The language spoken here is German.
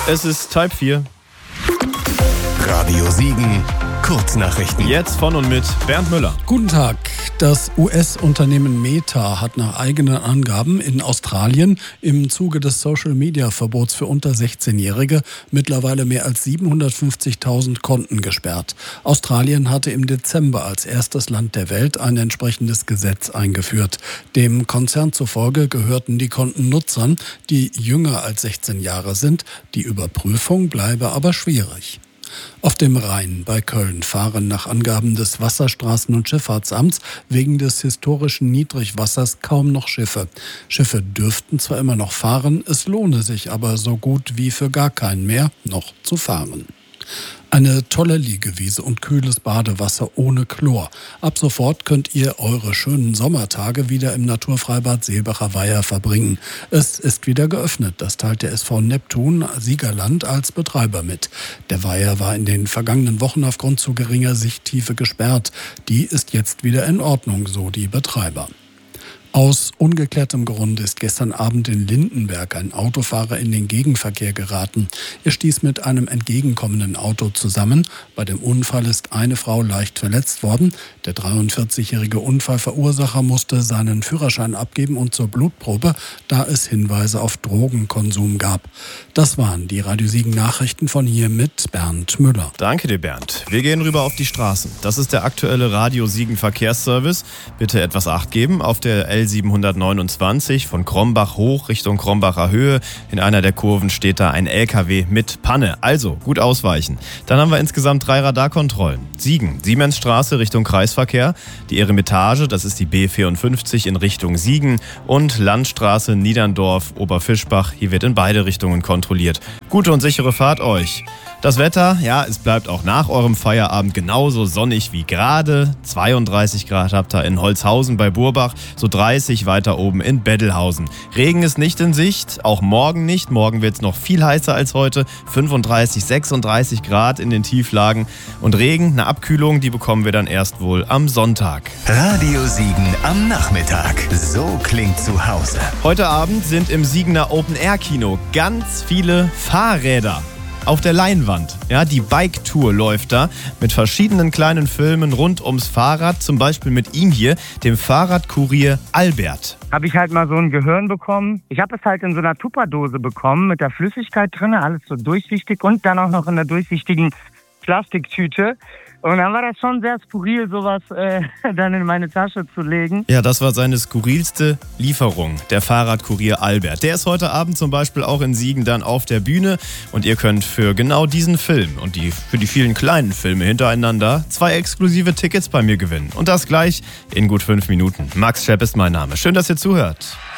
Es ist Type 4. Radio Siegen, Kurznachrichten. Jetzt von und mit Bernd Müller. Guten Tag. Das US-Unternehmen Meta hat nach eigenen Angaben in Australien im Zuge des Social-Media-Verbots für unter 16-Jährige mittlerweile mehr als 750.000 Konten gesperrt. Australien hatte im Dezember als erstes Land der Welt ein entsprechendes Gesetz eingeführt. Dem Konzern zufolge gehörten die Konten Nutzern, die jünger als 16 Jahre sind. Die Überprüfung bleibe aber schwierig. Auf dem Rhein bei Köln fahren nach Angaben des Wasserstraßen- und Schifffahrtsamts wegen des historischen Niedrigwassers kaum noch Schiffe. Schiffe dürften zwar immer noch fahren, es lohne sich aber so gut wie für gar keinen mehr, noch zu fahren. Eine tolle Liegewiese und kühles Badewasser ohne Chlor. Ab sofort könnt ihr eure schönen Sommertage wieder im Naturfreibad Seebacher Weiher verbringen. Es ist wieder geöffnet, das teilt der SV Neptun Siegerland als Betreiber mit. Der Weiher war in den vergangenen Wochen aufgrund zu geringer Sichttiefe gesperrt. Die ist jetzt wieder in Ordnung, so die Betreiber. Aus ungeklärtem Grund ist gestern Abend in Lindenberg ein Autofahrer in den Gegenverkehr geraten. Er stieß mit einem entgegenkommenden Auto zusammen. Bei dem Unfall ist eine Frau leicht verletzt worden. Der 43-jährige Unfallverursacher musste seinen Führerschein abgeben und zur Blutprobe, da es Hinweise auf Drogenkonsum gab. Das waren die Radio Siegen Nachrichten von hier mit Bernd Müller. Danke dir, Bernd. Wir gehen rüber auf die Straßen. Das ist der aktuelle Radio Siegen Verkehrsservice. Bitte etwas Acht geben auf der L729 von Krombach hoch Richtung Krombacher Höhe. In einer der Kurven steht da ein LKW mit Panne. Also gut ausweichen. Dann haben wir insgesamt 3 Radarkontrollen. Siegen, Siemensstraße Richtung Kreisverkehr. Die Eremitage, das ist die B54 in Richtung Siegen. Und Landstraße Niederndorf, Oberfischbach. Hier wird in beide Richtungen kontrolliert. Gute und sichere Fahrt euch. Das Wetter, ja, es bleibt auch nach eurem Feierabend genauso sonnig wie gerade. 32 Grad habt ihr in Holzhausen bei Burbach, so 30 weiter oben in Beddelhausen. Regen ist nicht in Sicht, auch morgen nicht. Morgen wird es noch viel heißer als heute. 35, 36 Grad in den Tieflagen. Und Regen, eine Abkühlung, die bekommen wir dann erst wohl am Sonntag. Radio Siegen am Nachmittag. So klingt zu Hause. Heute Abend sind im Siegener Open-Air-Kino ganz viele Fahrräder auf der Leinwand. Ja, die Bike-Tour läuft da mit verschiedenen kleinen Filmen rund ums Fahrrad. Zum Beispiel mit ihm hier, dem Fahrradkurier Albert. Habe ich halt mal so ein Gehirn bekommen. Ich habe es halt in so einer Tupperdose bekommen mit der Flüssigkeit drin, alles so durchsichtig und dann auch noch in der durchsichtigen Plastiktüte. Und dann war das schon sehr skurril, sowas dann in meine Tasche zu legen. Ja, das war seine skurrilste Lieferung, der Fahrradkurier Albert. Der ist heute Abend zum Beispiel auch in Siegen dann auf der Bühne. Und ihr könnt für genau diesen Film und für die vielen kleinen Filme hintereinander 2 exklusive Tickets bei mir gewinnen. Und das gleich in gut 5 Minuten. Max Schepp ist mein Name. Schön, dass ihr zuhört.